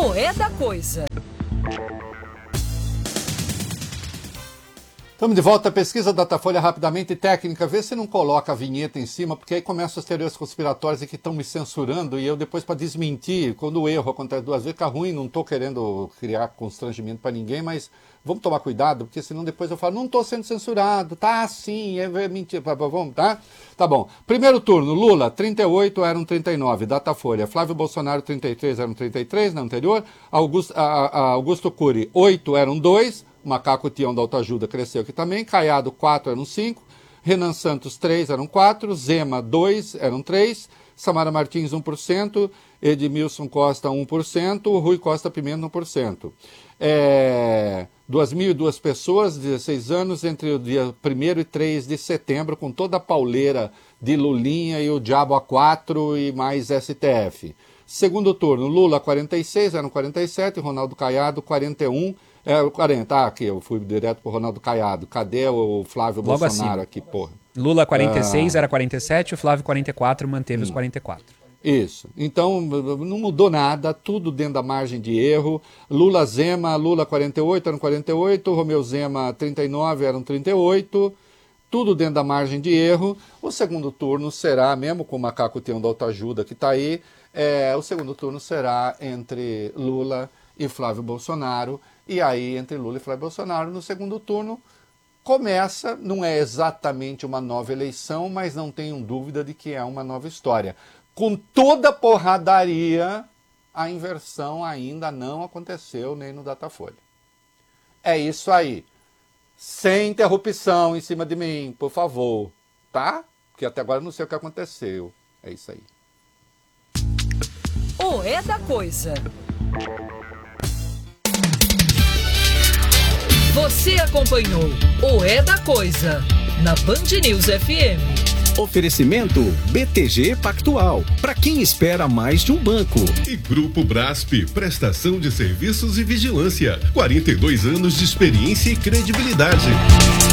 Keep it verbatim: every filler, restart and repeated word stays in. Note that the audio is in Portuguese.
O É da Coisa. Estamos de volta à pesquisa Datafolha rapidamente técnica. Vê se não coloca a vinheta em cima, porque aí começam as teorias conspiratórias que estão me censurando e eu depois para desmentir, quando o erro acontece duas vezes, fica ruim, não estou querendo criar constrangimento para ninguém, mas vamos tomar cuidado, porque senão depois eu falo, não estou sendo censurado, tá sim, é mentira, vamos, tá? Tá bom. Primeiro turno, Lula, trinta e oito, eram trinta e nove, Datafolha. Flávio Bolsonaro, trinta e três, eram trinta e três na anterior. Augusto, a, a Augusto Cury, oito, eram dois. Macaco Tião da Autoajuda cresceu aqui também. Caiado, quatro, eram cinco. Renan Santos, três, eram quatro. Zema, dois, eram três. Samara Martins, um por cento. Edmilson Costa, um por cento. Rui Costa Pimenta, um por cento. É, duas mil e duas pessoas, dezesseis anos, entre o dia primeiro e três de setembro, com toda a pauleira de Lulinha e o Diabo A quatro e mais S T F. Segundo turno, Lula, quarenta e seis, eram quarenta e sete. Ronaldo Caiado, quarenta e um. É, quarenta, ah, aqui, eu fui direto pro Ronaldo Caiado. Cadê o Flávio Logo Bolsonaro acima. aqui, porra? Lula quarenta e seis, ah. era quarenta e sete, o Flávio quarenta e quatro, manteve hum. os quarenta e quatro. Isso. Então, não mudou nada, tudo dentro da margem de erro. Lula Zema, Lula quarenta e oito, eram quarenta e oito. Romeu Zema, trinta e nove, eram trinta e oito. Tudo dentro da margem de erro. O segundo turno será, mesmo com o Macaco Tião da Autoajuda que está aí, é, o segundo turno será entre Lula e Flávio Bolsonaro. E aí, entre Lula e Flávio Bolsonaro, no segundo turno, começa, não é exatamente uma nova eleição, mas não tenham dúvida de que é uma nova história. Com toda a porradaria, a inversão ainda não aconteceu nem no Datafolha. É isso aí. Sem interrupção em cima de mim, por favor. Tá? Porque até agora eu não sei o que aconteceu. É isso aí. O É da Coisa. Você acompanhou o É da Coisa na Band News F M. Oferecimento B T G Pactual, para quem espera mais de um banco. E Grupo Brasp, prestação de serviços e vigilância. quarenta e dois anos de experiência e credibilidade.